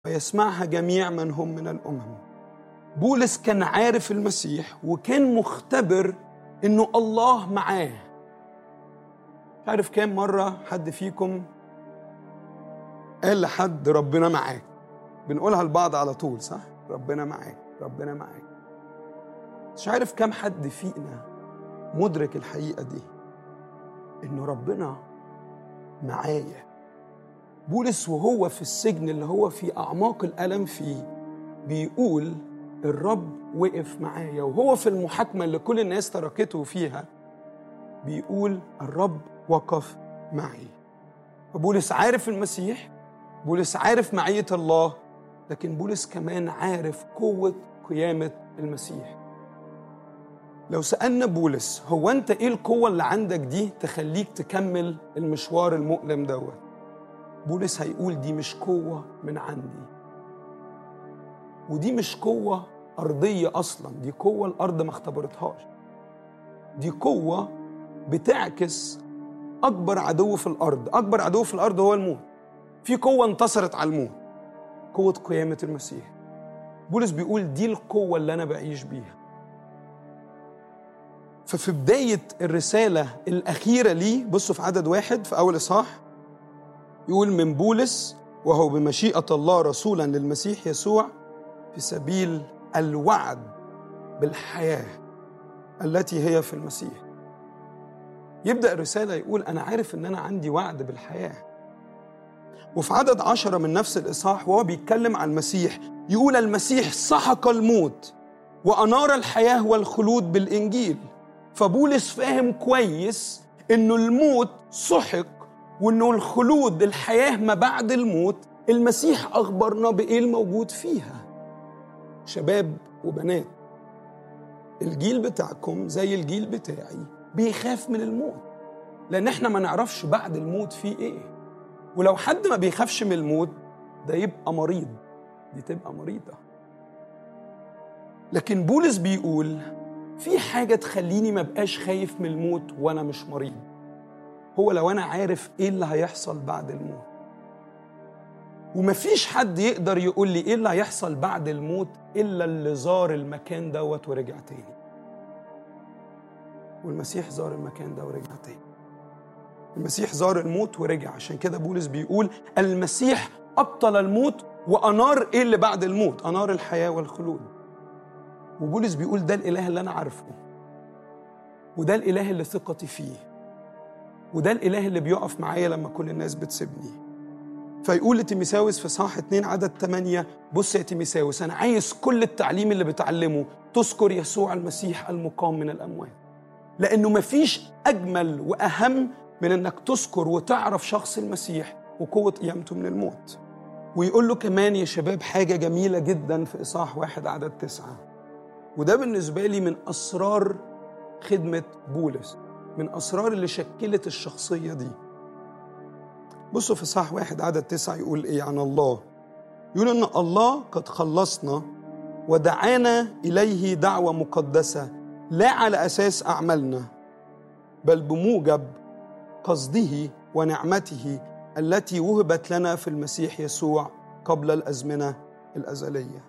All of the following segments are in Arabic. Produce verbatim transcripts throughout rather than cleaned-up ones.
ويسمعها جميع من هم من الأمم. بولس كان عارف المسيح وكان مختبر إنه الله معاه. مش عارف كام مرة حد فيكم قال لحد ربنا معاك. بنقولها لبعض على طول، صح؟ ربنا معاك، ربنا معاك. مش عارف كام حد فينا مدرك الحقيقة دي، إنه ربنا معايا. بولس وهو في السجن اللي هو في أعماق الألم فيه بيقول الرب وقف معايا، وهو في المحاكمة اللي كل الناس تركته فيها بيقول الرب وقف معي. فبولس عارف المسيح، بولس عارف معية الله، لكن بولس كمان عارف قوة قيامة المسيح. لو سألنا بولس هو أنت إيه القوة اللي عندك دي تخليك تكمل المشوار المؤلم دوت، بولس هيقول دي مش قوة من عندي، ودي مش قوة أرضية أصلا، دي قوة الأرض ما اختبرتهاش. دي قوة بتعكس أكبر عدو في الأرض. أكبر عدو في الأرض هو الموت. في قوة انتصرت على الموت، قوة قيامة المسيح. بولس بيقول دي القوة اللي أنا بعيش بيها. ففي بداية الرسالة الأخيرة ليه، بصوا في عدد واحد في أول إصحاح، يقول من بولس وهو بمشيئة الله رسولا للمسيح يسوع في سبيل الوعد بالحياة التي هي في المسيح. يبدأ الرسالة يقول أنا عارف أن أنا عندي وعد بالحياة. وفي عدد عشرة من نفس الإصحاح وهو بيتكلم عن المسيح يقول المسيح سحق الموت وأنار الحياة والخلود بالإنجيل. فبولس فاهم كويس أنه الموت سحق، وأنه الخلود الحياة ما بعد الموت المسيح أخبرنا بإيه الموجود فيها. شباب وبنات، الجيل بتاعكم زي الجيل بتاعي بيخاف من الموت، لأن احنا ما نعرفش بعد الموت فيه إيه. ولو حد ما بيخافش من الموت ده يبقى مريض، دي تبقى مريضة. لكن بولس بيقول في حاجة تخليني ما بقاش خايف من الموت وأنا مش مريض، هو لو أنا عارف إيه اللي هيحصل بعد الموت. ومفيش حد يقدر يقول لي إيه اللي هيحصل بعد الموت إلا اللي زار المكان دوت ورجع تاني. والمسيح زار المكان ده ورجع تاني. المسيح زار الموت ورجع. عشان كده بولس بيقول المسيح أبطل الموت وأنار إيه اللي بعد الموت؟ أنار الحياة والخلود. وبولس بيقول ده الإله اللي أنا عارفه، وده الإله اللي ثقتي فيه، وده الإله اللي بيقف معايا لما كل الناس بتسيبني. فيقول لتيموثاوس في صح اتنين عدد ثمانية بص يا تيموثاوس أنا عايز كل التعليم اللي بتعلمه تذكر يسوع المسيح المقام من الأموات، لأنه مفيش أجمل وأهم من أنك تذكر وتعرف شخص المسيح وقوة قيامته من الموت. ويقول له كمان يا شباب حاجة جميلة جدا في إصحاح واحد عدد تسعة، وده بالنسبة لي من أسرار خدمة بولس، من أسرار اللي شكلت الشخصية دي. بصوا في إصحاح واحد عدد تسعة يقول إيه عن الله؟ يقول إن الله قد خلصنا ودعانا إليه دعوة مقدسة لا على أساس أعمالنا بل بموجب قصده ونعمته التي وهبت لنا في المسيح يسوع قبل الأزمنة الأزلية.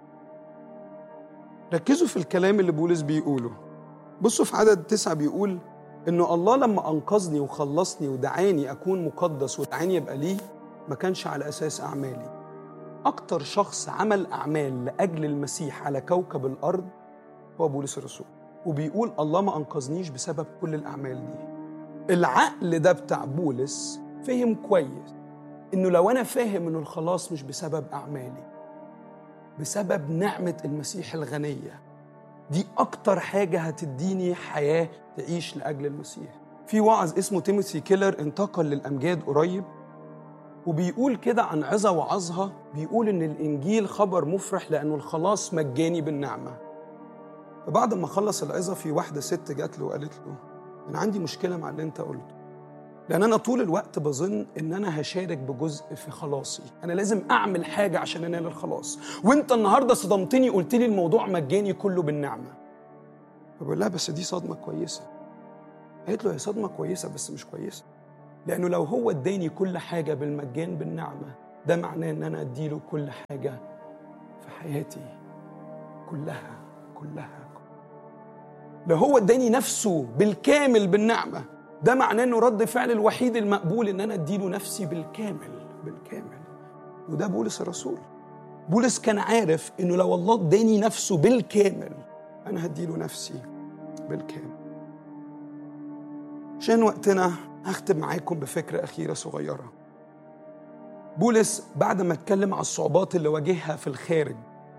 ركزوا في الكلام اللي بولس بيقوله. بصوا في عدد تسعة بيقول إنه الله لما أنقذني وخلصني ودعاني أكون مقدس ودعاني يبقى ليه ما كانش على أساس أعمالي. أكتر شخص عمل أعمال لأجل المسيح على كوكب الأرض هو بولس الرسول، وبيقول الله ما أنقذنيش بسبب كل الأعمال دي. العقل ده بتاع بولس فهم كويس إنه لو أنا فاهم إنه الخلاص مش بسبب أعمالي، بسبب نعمة المسيح الغنية، دي أكتر حاجة هتديني حياة تعيش لأجل المسيح. في واعظ اسمه تيموثي كيلر انتقل للأمجاد قريب، وبيقول كده عن عظة وعظها، بيقول إن الإنجيل خبر مفرح لأنه الخلاص مجاني بالنعمة. فبعد ما خلص العظة في واحدة ست جات له وقالت له أنا عندي مشكلة مع اللي أنت قلته، لأن أنا طول الوقت بظن إن أنا هشارك بجزء في خلاصي، أنا لازم أعمل حاجة عشان أنال الخلاص، وأنت النهاردة صدمتني قلت لي الموضوع مجاني كله بالنعمة. فبقول لها بس دي صدمة كويسة. قالت له هي صدمة كويسة بس مش كويسة، لأنه لو هو اداني كل حاجة بالمجان بالنعمة ده معناه ان انا اديله كل حاجة في حياتي كلها كلها. لو هو اداني نفسه بالكامل بالنعمة، ده معناه انه رد فعل الوحيد المقبول ان انا اديله نفسي بالكامل بالكامل. وده بولس الرسول. بولس كان عارف انه لو الله اداني نفسه بالكامل انا هديله نفسي بالكامل. عشان وقتنا هختم معاكم بفكرة أخيرة صغيرة. بولس بعد ما اتكلم على الصعوبات اللي واجهها في الخارج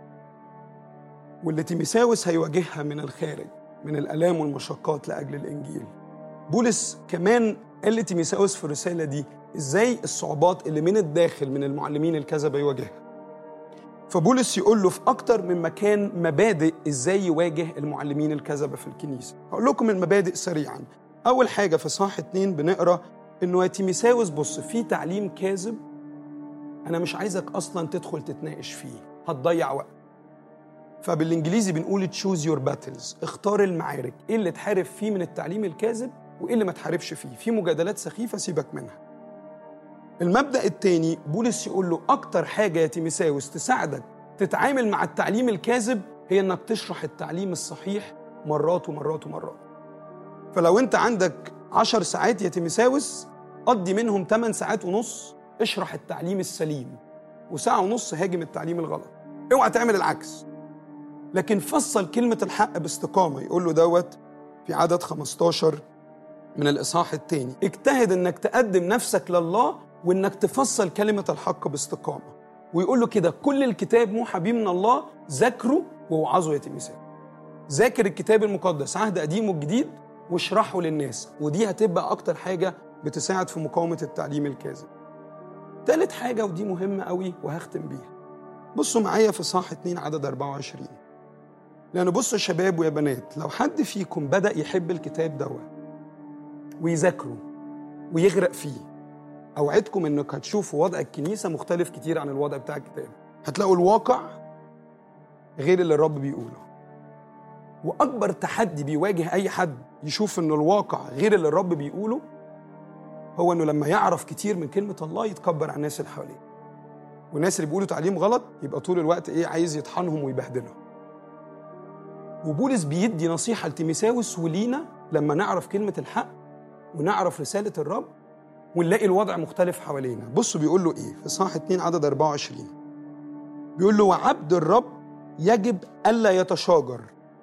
واللي تيموثاوس هيواجهها من الخارج من الآلام والمشقات لأجل الإنجيل، بولس كمان قال لتيموثاوس في الرسالة دي إزاي الصعوبات اللي من الداخل من المعلمين الكذبة يواجهها. فبولس يقول له في أكتر من مكان مبادئ إزاي يواجه المعلمين الكذبة في الكنيسة. هقول لكم المبادئ سريعاً. أول حاجة في صح اتنين بنقرأ إنه يا تيموثاوس بص، في تعليم كاذب أنا مش عايزك أصلاً تدخل تتناقش فيه، هتضيع وقت. فبالإنجليزي بنقول choose your battles، اختار المعارك، إيه اللي تحارب فيه من التعليم الكاذب وإيه اللي ما تحاربش فيه. في مجادلات سخيفة سيبك منها. المبدأ التاني بولس يقول له أكتر حاجة يا تيموثاوس تساعدك تتعامل مع التعليم الكاذب هي إنك تشرح التعليم الصحيح مرات ومرات ومرات. فلو أنت عندك عشر ساعات يا تيموثاوس، قضي منهم ثمان ساعات ونص اشرح التعليم السليم، وساعة ونص هاجم التعليم الغلط. اوعى تعمل العكس، لكن فصل كلمة الحق باستقامة. يقول له دوت في عدد خمستاشر من الإصحاح الثاني، اجتهد انك تقدم نفسك لله وانك تفصل كلمة الحق باستقامة. ويقول له كده كل الكتاب موحى بيه من الله، ذاكره ووعظه يا تيموثاوس. ذاكر الكتاب المقدس عهد قديم وجديد واشرحه للناس، ودي هتبقى أكتر حاجة بتساعد في مقاومة التعليم الكاذب. ثالث حاجة ودي مهمة قوي وهختم بيها، بصوا معايا في صح اتنين عدد أربعة وعشرين. لأنه بصوا يا شباب ويا بنات، لو حد فيكم بدأ يحب الكتاب دوت ويذاكره ويغرق فيه، أوعدكم إنك هتشوفوا وضع الكنيسة مختلف كتير عن الوضع بتاع الكتاب. هتلاقوا الواقع غير اللي الرب بيقوله. وأكبر تحدي بيواجه أي حد يشوف إنه الواقع غير اللي الرب بيقوله هو إنه لما يعرف كتير من كلمة الله يتكبر على الناس اللي حواليه، والناس اللي بيقولوا تعليم غلط يبقى طول الوقت إيه عايز يطحنهم ويبهدلهم. وبولس بيدي نصيحة لتيموثاوس ولينا لما نعرف كلمة الحق ونعرف رسالة الرب ونلاقي الوضع مختلف حوالينا. بصوا بيقول له إيه في صح اتنين عدد أربعة وعشرين. بيقول له وعبد الرب يجب ألا يتشاجر،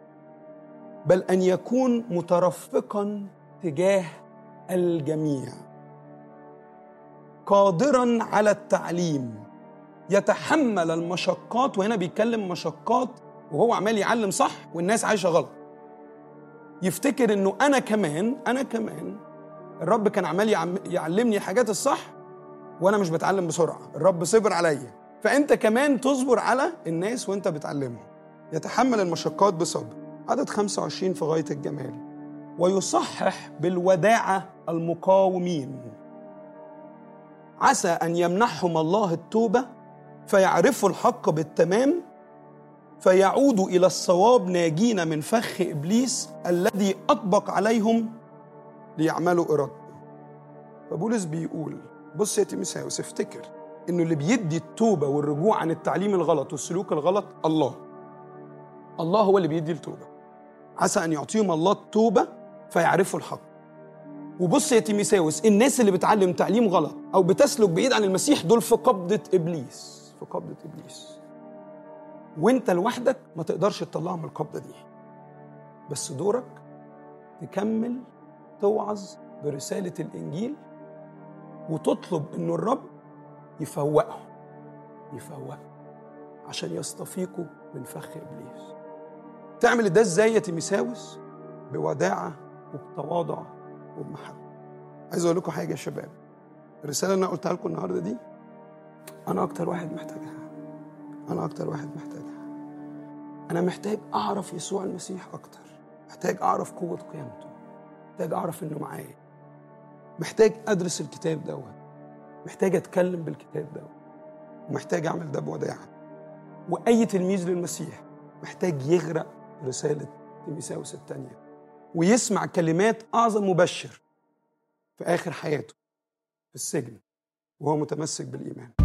بل أن يكون مترفقا تجاه الجميع، قادرا على التعليم، يتحمل المشقات. وهنا بيتكلم مشقات وهو عمال يعلم صح والناس عايشة غلط. يفتكر انه انا كمان انا كمان الرب كان عمال يعلمني حاجات الصح وانا مش بتعلم بسرعة. الرب صبر عليا، فانت كمان تصبر على الناس وانت بتعلمهم. يتحمل المشقات بصبر. عدد خمسة وعشرين في غاية الجمال. ويصحح بالوداعة المقاومين، عسى أن يمنحهم الله التوبة فيعرفوا الحق بالتمام، فيعودوا إلى الصواب ناجين من فخ إبليس الذي أطبق عليهم ليعملوا إرادته. فبولس بيقول بص يا تيموثاوس، افتكر إنه اللي بيدي التوبة والرجوع عن التعليم الغلط والسلوك الغلط الله. الله هو اللي بيدي التوبة. عسى أن يعطيهم الله التوبة فيعرفوا الحق. وبص يا تيموثاوس، الناس اللي بتعلم تعليم غلط أو بتسلك بعيد عن المسيح دول في قبضة إبليس، في قبضة إبليس. وانت لوحدك ما تقدرش تطلعهم من القبضة دي، بس دورك تكمل توعظ برسالة الإنجيل وتطلب إنه الرب يفوقهم يفوقهم عشان يستفيقوا من فخ إبليس. تعمل ده إزاي يا تيموثاوس؟ بوداعة وبتواضع وبمحبة. عايز أقول لكم حاجة يا شباب، الرسالة اللي أنا قلتها لكم النهاردة دي أنا أكتر واحد محتاجها. أنا أكتر واحد محتاجها. أنا محتاج أعرف يسوع المسيح أكتر، محتاج أعرف قوة قيامته، محتاج أعرف إنه معايا، محتاج أدرس الكتاب دوت، محتاج أتكلم بالكتاب دوت، ومحتاج أعمل ده بوداعة. وأي تلميذ للمسيح محتاج يغرق رسالة تيموثاوس الثانية ويسمع كلمات أعظم مبشر في آخر حياته في السجن وهو متمسك بالإيمان.